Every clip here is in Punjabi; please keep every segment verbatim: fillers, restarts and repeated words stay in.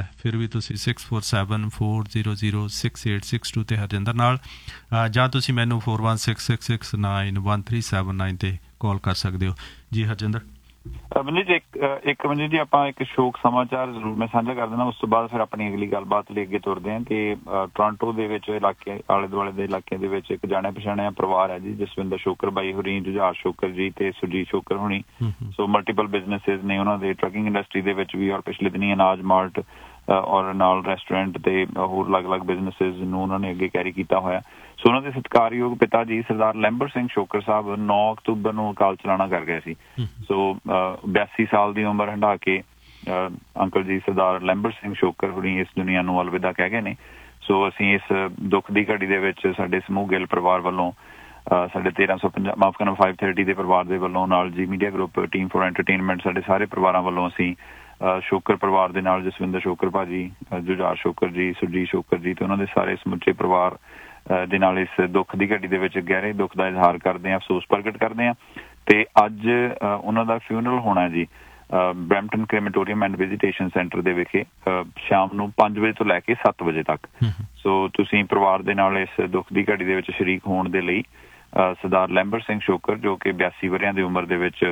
ਹੈ ਫਿਰ ਵੀ ਤੁਸੀਂ six four seven four zero zero six eight six to 'ਤੇ ਹਰਜਿੰਦਰ ਨਾਲ ਜਾਂ ਤੁਸੀਂ ਮੈਨੂੰ four one six six six nine one three seven nine 'ਤੇ ਕਾਲ ਕਰ ਸਕਦੇ ਹੋ। ਜੀ ਹਰਜਿੰਦਰ। ਮਨਜੀਤ ਜੀ ਇੱਕ ਇੱਕ ਮਨਜੀਤ ਜੀ ਆਪਾਂ ਇੱਕ ਸ਼ੋਕ ਸਮਾਚਾਰ ਜ਼ਰੂਰ ਮੈਂ ਸਾਂਝਾ ਕਰ ਦੇਣਾ, ਉਸ ਤੋਂ ਬਾਅਦ ਫਿਰ ਆਪਣੀ ਅਗਲੀ ਗੱਲਬਾਤ ਲਈ ਅੱਗੇ ਤੁਰਦੇ ਹਾਂ ਕਿ ਟੋਰਾਂਟੋ ਦੇ ਵਿੱਚ ਇਲਾਕੇ ਆਲੇ ਦੁਆਲੇ ਦੇ ਇਲਾਕਿਆਂ ਦੇ ਵਿੱਚ ਇੱਕ ਜਾਣਿਆ ਪਛਾਣਿਆ ਪਰਿਵਾਰ ਹੈ ਜੀ, ਜਸਵਿੰਦਰ ਸ਼ੋਕਰ ਬਾਈ ਹੋਣੀ, ਜੁਝਾਰ ਸ਼ੋਕਰ ਜੀ ਤੇ ਸੁਰਜੀਤ ਸ਼ੋਕਰ ਹੋਣੀ। ਸੋ ਮਲਟੀਪਲ ਬਿਜ਼ਨਸਿਸ ਨੇ ਉਹਨਾਂ ਦੇ ਟਰੱਕਿੰਗ ਇੰਡਸਟਰੀ ਦੇ ਵਿੱਚ ਵੀ, ਔਰ ਪਿਛਲੇ ਦਿਨੀ ਅਨਾਜ ਮਾਰਟ ਔਰ ਨਾਲ ਰੈਸਟੋਰੈਂਟ ਤੇ ਹੋਰ ਅਲੱਗ-ਅਲੱਗ ਬਿਜ਼ਨਸਿਸ ਨੂੰ ਉਹਨਾਂ ਨੇ ਅੱਗੇ ਕੈਰੀ ਕੀਤਾ ਹੋਇਆ। ਸੋ ਉਹਨਾਂ ਦੇ ਸਤਿਕਾਰਯੋਗ ਪਿਤਾ ਜੀ ਸਰਦਾਰ ਲੈਂਬਰ ਸਿੰਘ ਸ਼ੋਕਰ ਸਾਹਿਬ ਨੌ ਅਕਤੂਬਰ ਨੂੰ ਅਕਾਲ ਚਲਾਣਾ ਕਰ ਗਏ ਸੀ। ਸੋ ਬਿਆਸੀ ਸਾਲ ਦੀ ਉਮਰ ਹੰਢਾ ਕੇ ਅੰਕਲ ਜੀ ਸਰਦਾਰ ਲੈਂਬਰ ਸਿੰਘ ਸ਼ੋਕਰ ਹੁਣੀ ਇਸ ਦੁਨੀਆ ਨੂੰ ਅਲਵਿਦਾ ਕਹਿ ਗਏ ਨੇ। ਸੋ ਅਸੀਂ ਇਸ ਦੁੱਖ ਦੀ ਘੜੀ ਦੇ ਵਿੱਚ ਸਾਡੇ ਸਮੂਹ ਗਿੱਲ ਪਰਿਵਾਰ ਵੱਲੋਂ, ਸਾਡੇ ਤੇਰਾਂ ਸੌ ਪੰਜਾਹ ਮਾਫ ਕਰਨਾ ਫਾਈਵ ਥਰਟੀ ਦੇ ਪਰਿਵਾਰ ਦੇ ਵੱਲੋਂ, ਨਾਲ ਜੀ media group, team four entertainment, ਸਾਡੇ ਸਾਰੇ ਪਰਿਵਾਰਾਂ ਵੱਲੋਂ ਅਸੀਂ ਸ਼ੋਕਰ ਪਰਿਵਾਰ ਦੇ ਨਾਲ ਜਸਵਿੰਦਰ ਸ਼ੋਕਰ ਭਾਜੀ, ਜੁਝਾਰ ਸ਼ੋਕਰ ਜੀ, ਸੁਰਜੀਤ ਸ਼ੋਕਰ ਜੀ ਤੇ ਉਹਨਾਂ ਦੇ ਸਾਰੇ ਸਮੁੱਚੇ ਪਰਿਵਾਰ ਦੇ ਨਾਲ ਇਸ ਦੁੱਖ ਦੀ ਘੜੀ ਦੇ ਵਿੱਚ ਗਹਿਰੇ ਦੁੱਖ ਦਾ ਇਜ਼ਹਾਰ ਕਰਦੇ ਹਾਂ, ਅਫਸੋਸ ਪ੍ਰਗਟ ਕਰਦੇ ਹਾਂ। ਤੇ ਅੱਜ ਉਹਨਾਂ ਦਾ ਫਿਊਨਰਲ ਹੋਣਾ ਜੀ ਬਰੈਂਪਟਨ ਕ੍ਰੇਮੇਟੋਰੀਅਮ ਐਂਡ ਵਿਜ਼ੀਟੇਸ਼ਨ ਸੈਂਟਰ ਦੇ ਵਿਖੇ ਸ਼ਾਮ ਨੂੰ ਪੰਜ ਵਜੇ ਤੋਂ ਲੈ ਕੇ ਸੱਤ ਵਜੇ ਤੱਕ। ਸੋ ਤੁਸੀਂ ਪਰਿਵਾਰ ਦੇ ਨਾਲ ਇਸ ਦੁੱਖ ਦੀ ਘੜੀ ਦੇ ਵਿੱਚ ਸ਼ਰੀਕ ਹੋਣ ਦੇ ਲਈ ਸਰਦਾਰ ਲੈਂਬਰ ਸਿੰਘ ਸ਼ੋਕਰ, ਜੋ ਕਿ ਬਿਆਸੀ ਵਰ੍ਹਿਆਂ ਦੀ ਉਮਰ ਦੇ ਵਿੱਚ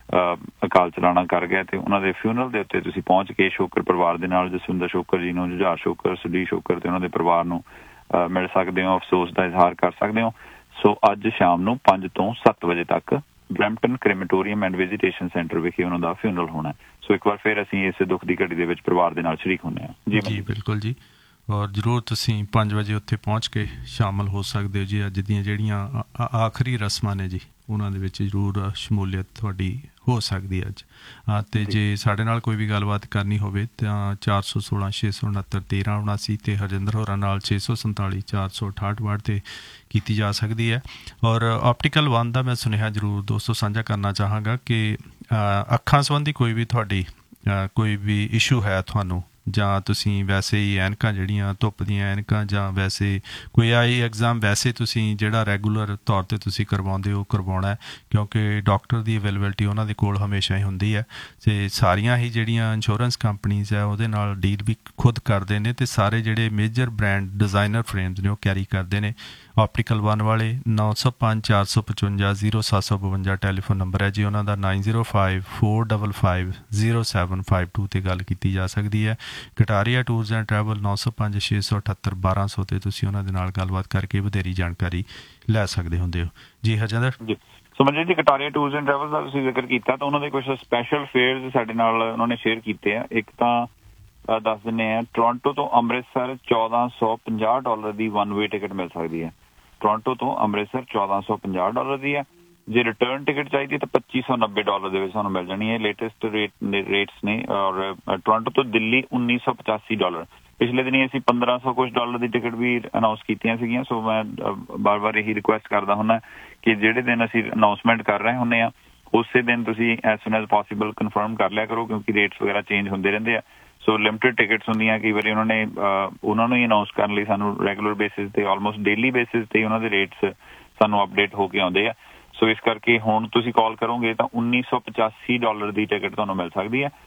ਅਕਾਲ ਚਲਾਣਾ ਕਰ ਗਿਆ, ਤੇ ਉਹਨਾਂ ਦੇ ਫਿਊਨਰਲ ਦੇ ਉੱਤੇ ਤੁਸੀਂ ਪਹੁੰਚ ਕੇ ਸ਼ੋਕਰ ਪਰਿਵਾਰ ਦੇ ਨਾਲ ਜਸਵਿੰਦਰ ਸ਼ੋਕਰ ਜੀ ਨੂੰ, ਜੁਝਾਰ ਸ਼ੋਕਰ, ਸੁਰਜੀਤ ਸ਼ੋਕਰ ਤੇ ਉਹਨਾਂ ਦੇ ਪਰਿਵਾਰ ਨੂੰ ਮਿਲ ਸਕਦੇ ਹੋ, ਅਫਸੋਸ ਦਾ ਇਜ਼ਹਾਰ ਕਰ ਸਕਦੇ ਹੋ। ਸੋ ਅੱਜ ਸ਼ਾਮ ਨੂੰ ਪੰਜ ਤੋਂ ਸੱਤ ਵਜੇ ਤੱਕ ਬਰੈਂਪਟਨ ਕ੍ਰੇਮੇਟੋਰੀਅਮ ਐਂਡ ਵਿਜ਼ੀਟੇਸ਼ਨ ਸੈਂਟਰ ਵਿਖੇ ਉਹਨਾਂ ਦਾ ਫਿਊਨਰਲ ਹੋਣਾ। ਸੋ ਇੱਕ ਵਾਰ ਫਿਰ ਅਸੀਂ ਇਸ ਦੁੱਖ ਦੀ ਘੜੀ ਦੇ ਵਿੱਚ ਪਰਿਵਾਰ ਦੇ ਨਾਲ ਸ਼ਰੀਕ ਹੁੰਦੇ ਹਾਂ। ਜੀ ਜੀ ਬਿਲਕੁਲ ਜੀ, ਔਰ ਜ਼ਰੂਰ ਤੁਸੀਂ ਪੰਜ ਵਜੇ ਉੱਥੇ ਪਹੁੰਚ ਕੇ ਸ਼ਾਮਲ ਹੋ ਸਕਦੇ ਹੋ ਜੀ। ਅੱਜ ਦੀਆਂ ਜਿਹੜੀਆਂ ਆਖਰੀ ਰਸਮਾਂ ਨੇ ਜੀ ਉਹਨਾਂ ਦੇ ਵਿੱਚ ਜ਼ਰੂਰ ਸ਼ਮੂਲੀਅਤ ਤੁਹਾਡੀ ਹੋ ਸਕਦੀ ਹੈ ਅੱਜ। ਅਤੇ ਜੇ ਸਾਡੇ ਨਾਲ ਕੋਈ ਵੀ ਗੱਲਬਾਤ ਕਰਨੀ ਹੋਵੇ ਤਾਂ ਚਾਰ ਸੌ ਸੋਲਾਂ ਛੇ ਸੌ ਉਣਹੱਤਰ ਤੇਰਾਂ ਉਣਾਸੀ ਅਤੇ ਹਰਜਿੰਦਰ ਹੋਰਾਂ ਨਾਲ ਛੇ ਸੌ ਸੰਤਾਲੀ ਚਾਰ ਸੌ ਅਠਾਹਠ ਵਾਟ 'ਤੇ ਕੀਤੀ ਜਾ ਸਕਦੀ ਹੈ। ਔਰ ਆਪਟੀਕਲ ਵਨ ਦਾ ਮੈਂ ਸੁਨੇਹਾ ਜ਼ਰੂਰ ਦੋਸਤੋ ਸਾਂਝਾ ਕਰਨਾ ਚਾਹਾਂਗਾ ਕਿ ਅੱਖਾਂ ਸੰਬੰਧੀ ਕੋਈ ਵੀ ਤੁਹਾਡੀ ਕੋਈ ਵੀ ਇਸ਼ੂ ਹੈ ਤੁਹਾਨੂੰ, ਜਾਂ ਤੁਸੀਂ ਵੈਸੇ ਹੀ ਐਨਕਾਂ ਜਿਹੜੀਆਂ ਧੁੱਪ ਦੀਆਂ ਐਨਕਾਂ, ਜਾਂ ਵੈਸੇ ਕੋਈ ਆਈ ਐਗਜ਼ਾਮ ਵੈਸੇ ਤੁਸੀਂ ਜਿਹੜਾ ਰੈਗੂਲਰ ਤੌਰ 'ਤੇ ਤੁਸੀਂ ਕਰਵਾਉਂਦੇ ਹੋ ਕਰਵਾਉਣਾ, ਕਿਉਂਕਿ ਡਾਕਟਰ ਦੀ ਅਵੇਲੇਬਿਲਿਟੀ ਉਹਨਾਂ ਦੇ ਕੋਲ ਹਮੇਸ਼ਾ ਹੀ ਹੁੰਦੀ ਹੈ। ਅਤੇ ਸਾਰੀਆਂ ਹੀ ਜਿਹੜੀਆਂ ਇੰਸ਼ੋਰੈਂਸ ਕੰਪਨੀਜ਼ ਹੈ ਉਹਦੇ ਨਾਲ ਡੀਲ ਵੀ ਖੁਦ ਕਰਦੇ ਨੇ, ਅਤੇ ਸਾਰੇ ਜਿਹੜੇ ਮੇਜਰ ਬ੍ਰਾਂਡ ਡਿਜ਼ਾਈਨਰ ਫਰੇਮਸ ਨੇ ਉਹ ਕੈਰੀ ਕਰਦੇ ਨੇ। ਆਪਟੀਕਲ ਵਨ ਵਾਲੇ ਨੌ ਸੌ ਪੰਜ ਚਾਰ ਸੌ ਪਚਵੰਜਾ ਜ਼ੀਰੋ ਸੱਤ ਸੌ ਬਵੰਜਾ ਟੈਲੀਫੋਨ ਨੰਬਰ ਹੈ ਜੀ ਉਹਨਾਂ ਦਾ। Nine zero five four double five zero seven five to 'ਤੇ ਗੱਲ ਕੀਤੀ ਜਾ ਸਕਦੀ ਹੈ। ਕਟਾਰੀਆ ਟੂਰਸ ਐਂਡ ਟਰੈਵਲ ਨੌ ਸੌ ਪੰਜ ਛੇ ਸੌ ਅਠੱਤਰ ਬਾਰਾਂ ਸੌ 'ਤੇ ਤੁਸੀਂ ਉਹਨਾਂ ਦੇ ਨਾਲ ਗੱਲਬਾਤ ਕਰਕੇ ਵਧੇਰੀ ਜਾਣਕਾਰੀ ਲੈ ਸਕਦੇ ਹੁੰਦੇ ਹੋ। ਜੀ ਹਰਜਿੰਦਰ ਜੀ। ਸੋ ਮਨਜੀਤ ਜੀ, ਕਟਾਰੀਆ ਟੂਰਸ ਐਂਡ ਟਰੈਵਲ ਦਾ ਤੁਸੀਂ ਜ਼ਿਕਰ ਕੀਤਾ ਤਾਂ ਉਹਨਾਂ ਦੇ ਕੁਝ ਸਪੈਸ਼ਲ ਫੇਅਰਸ ਸਾਡੇ ਨਾਲ ਉਹਨਾਂ ਨੇ ਸ਼ੇਅਰ ਕੀਤੇ ਆ। ਇੱਕ ਤਾਂ ਦੱਸ ਦਿੰਦੇ ਆ, ਟੋਰਾਂਟੋ ਤੋਂ ਅੰਮ੍ਰਿਤਸਰ ਚੌਦਾਂ ਸੌ ਪੰਜਾਹ ਡਾਲਰ ਦੀ ਵਨ ਵੇ ਟਿਕਟ ਮਿਲ ਸਕਦੀ ਹੈ। ਟੋਰਾਂਟੋ ਤੋਂ ਅੰਮ੍ਰਿਤਸਰ ਚੌਦਾਂ ਸੌ ਪੰਜਾਹ ਡਾਲਰ ਦੀ ਹੈ। ਜੇ ਰਿਟਰਨ ਟਿਕਟ ਚਾਹੀਦੀ ਤਾਂ ਪੱਚੀ ਸੌ ਨੱਬੇ ਡਾਲਰ ਦੇ ਵਿੱਚ ਸਾਨੂੰ ਮਿਲ ਜਾਣੀ ਹੈ। ਲੇਟੈਸਟ ਰੇਟ ਰੇਟਸ ਨੇ। ਔਰ ਟੋਰਾਂਟੋ ਤੋਂ ਦਿੱਲੀ ਉੱਨੀ ਸੌ ਪਚਾਸੀ ਡਾਲਰ। ਪਿਛਲੇ ਦਿਨੀ ਅਸੀਂ ਪੰਦਰਾਂ ਸੌ ਕੁਛ ਡਾਲਰ ਦੀ ਟਿਕਟ ਵੀ ਅਨਾਊਂਸ ਕੀਤੀਆਂ ਸੀਗੀਆਂ। ਸੋ ਮੈਂ ਬਾਰ ਬਾਰ ਇਹੀ ਰਿਕੁਐਸਟ ਕਰਦਾ ਹੁੰਦਾ ਕਿ ਜਿਹੜੇ ਦਿਨ ਅਸੀਂ ਅਨਾਊਂਸਮੈਂਟ ਕਰ ਰਹੇ ਹੁੰਦੇ ਹਾਂ ਉਸੇ ਦਿਨ ਤੁਸੀਂ ਐਜ਼ ਸੂਨ ਐਜ਼ ਪੋਸੀਬਲ ਕਨਫਰਮ ਕਰ ਲਿਆ ਕਰੋ, ਕਿਉਂਕਿ ਰੇਟਸ ਵਗੈਰਾ ਚੇਂਜ ਹੁੰਦੇ ਰਹਿੰਦੇ ਆ। ਸੋ ਲਿਮਟਿਡ ਟਿਕਟਸ ਹੁੰਦੀਆਂ, ਕਈ ਵਾਰੀ ਉਹਨਾਂ ਨੇ ਉਹਨਾਂ ਨੂੰ ਹੀ ਅਨਾਊਂਸ ਕਰਨ ਲਈ ਸਾਨੂੰ ਰੈਗੂਲਰ ਬੇਸਿਸ 'ਤੇ ਆਲਮੋਸਟ ਡੇਲੀ ਬੇਸਿਸ 'ਤੇ ਉਹਨਾਂ ਦੇ ਰੇਟਸ ਸਾਨੂੰ ਅਪਡੇਟ ਹੋ ਕੇ ਆਉਂਦੇ ਆ। ਸੋ ਇਸ ਕਰਕੇ ਹੁਣ ਤੁਸੀਂ ਕਾਲ ਕਰੋਗੇ ਤਾਂ ਉੱਨੀ ਸੌ ਪਚਾਸੀ ਡਾਲਰ ਦੀ ਟਿਕਟ ਤੁਹਾਨੂੰ ਮਿਲ ਸਕਦੀ ਹੈ।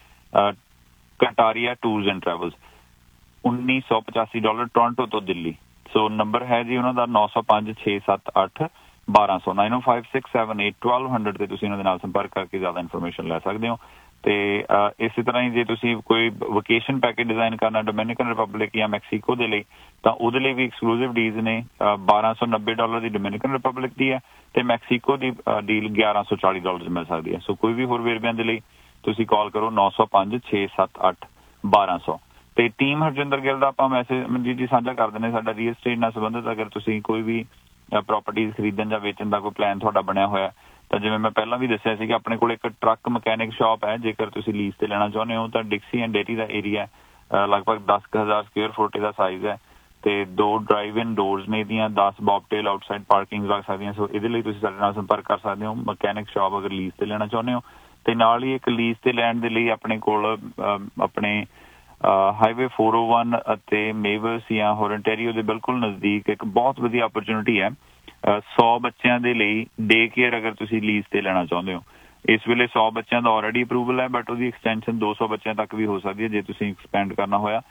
ਕਟਾਰੀਆ ਟੂਰਸ ਐਂਡ ਟਰੈਵਲਸ ਉੱਨੀ ਸੌ ਪਚਾਸੀ ਡਾਲਰ ਟੋਰਾਂਟੋ ਤੋਂ ਦਿੱਲੀ। ਸੋ ਨੰਬਰ ਹੈ ਜੀ ਉਹਨਾਂ ਦਾ ਨੌ ਸੌ ਪੰਜ ਛੇ ਸੱਤ ਅੱਠ ਬਾਰਾਂ ਸੌ ਨਾਈਨ ਓ five six seven eight twelve hundred 'ਤੇ ਤੁਸੀਂ ਉਹਨਾਂ ਦੇ ਨਾਲ ਸੰਪਰਕ ਕਰਕੇ ਜ਼ਿਆਦਾ ਇਨਫੋਰਮੇਸ਼ਨ ਲੈ ਸਕਦੇ ਹੋ। ਤੇ ਇਸੇ ਤਰ੍ਹਾਂ ਹੀ ਜੇ ਤੁਸੀਂ ਕੋਈ ਵਕੇਸ਼ਨ ਪੈਕੇਜ ਡਿਜ਼ਾਈਨ ਕਰਨਾ ਡੋਮਿਨਿਕਨ ਰਿਪਬਲਿਕ ਜਾਂ ਮੈਕਸੀਕੋ ਦੇ ਲਈ, ਤਾਂ ਉਹਦੇ ਲਈ ਵੀ ਐਕਸਕਲੂਸਿਵ ਡੀਲਸ ਨੇ। ਬਾਰਾਂ ਸੌ ਨੱਬੇ ਡਾਲਰ ਦੀ ਡੋਮਿਨਿਕਨ ਰਿਪਬਲਿਕ ਦੀ ਹੈ ਤੇ ਮੈਕਸੀਕੋ ਦੀ ਡੀਲ ਗਿਆਰਾਂ ਸੌ ਚਾਲੀ ਡਾਲਰ ਮਿਲ ਸਕਦੀ ਹੈ। ਸੋ ਕੋਈ ਵੀ ਹੋਰ ਵੇਰਵਿਆਂ ਦੇ ਲਈ ਤੁਸੀਂ ਕਾਲ ਕਰੋ ਨੌ ਸੌ ਪੰਜ ਛੇ ਸੱਤ ਅੱਠ ਬਾਰਾਂ ਸੌ। ਤੇ ਟੀਮ ਹਰਜਿੰਦਰ ਗਿੱਲ ਦਾ ਆਪਾਂ ਮੈਸੇਜ ਮਨਜੀਤ ਜੀ ਸਾਂਝਾ ਕਰ ਦਿੰਦੇ। ਸਾਡਾ ਰੀਅਲ ਸਟੇਟ ਨਾਲ ਸੰਬੰਧਿਤ ਅਗਰ ਤੁਸੀਂ ਕੋਈ ਵੀ ਪ੍ਰੋਪਰਟੀਜ਼ ਖਰੀਦਣ ਜਾਂ ਵੇਚਣ ਦਾ ਕੋਈ ਪਲਾਨ ਤੁਹਾਡਾ ਬਣਿਆ ਹੋਇਆ, ਤਾਂ ਜਿਵੇਂ ਮੈਂ ਪਹਿਲਾਂ ਵੀ ਦੱਸਿਆ ਸੀ ਕਿ ਆਪਣੇ ਕੋਲ ਇੱਕ ਟਰੱਕ ਮਕੈਨਿਕ ਸ਼ਾਪ ਹੈ। ਜੇਕਰ ਤੁਸੀਂ ਲੀਜ਼ ਤੇ ਲੈਣਾ ਚਾਹੁੰਦੇ ਹੋ ਤਾਂ ਡਿਕਸੀ ਐਂਡ ਡੇਟੀ ਦਾ ਏਰੀਆ ਲਗਭਗ ਦਸ ਕੁ ਹਜ਼ਾਰ ਸਕੁਅਰ ਫੁੱਟ ਦਾ ਸਾਈਜ਼ ਹੈ, ਤੇ ਦੋ ਡਰਾਈਵ ਇਨ ਡੋਰਸ ਨੇ ਇਹਦੀਆਂ, ਦਸ ਬੌਬਟੇਲ ਆਊਟਸਾਈਡ ਪਾਰਕਿੰਗ ਲੱਗ ਸਕਦੀਆਂ। ਸੋ ਇਹਦੇ ਲਈ ਤੁਸੀਂ ਸਾਡੇ ਨਾਲ ਸੰਪਰਕ ਕਰ ਸਕਦੇ ਹੋ। ਮਕੈਨਿਕ ਸ਼ਾਪ ਅਗਰ ਲੀਜ਼ ਤੇ ਲੈਣਾ ਚਾਹੁੰਦੇ ਹੋ, ਤੇ ਨਾਲ ਹੀ ਇੱਕ ਲੀਜ਼ ਤੇ ਲੈਣ ਦੇ ਲਈ ਆਪਣੇ ਕੋਲ ਆਪਣੇ ਹਾਈਵੇ ਫੋਰ ਓ ਵਨ ਅਤੇ ਮੇਵਰਸ ਜਾਂ ਹੋਰਨਟੈਰੀਓ ਦੇ ਬਿਲਕੁਲ ਨਜ਼ਦੀਕ ਇੱਕ ਬਹੁਤ ਵਧੀਆ ਓਪਰਚੁਨਿਟੀ ਹੈ। ਸੌ ਬੱਚਿਆਂ ਦੇ ਲਈ ਡੇ ਕੇਅਰ ਅਗਰ ਤੁਸੀਂ ਲੀਜ਼ ਤੇ ਲੈਣਾ ਚਾਹੁੰਦੇ ਹੋ। ਇਸ ਵੇਲੇ ਸੌ ਬੱਚਿਆਂ ਦਾ ਆਲਰੇਡੀ ਅਪਰੂਵਲ ਹੈ, ਬਟ ਉਹਦੀ ਐਕਸਟੈਂਸ਼ਨ ਦੋ ਸੌ ਬੱਚਿਆਂ ਤੱਕ ਵੀ ਹੋ ਸਕਦੀ ਹੈ ਜੇ ਤੁਸੀਂ ਐਕਸਪੈਂਡ ਕਰਨਾ ਹੋਇਆ।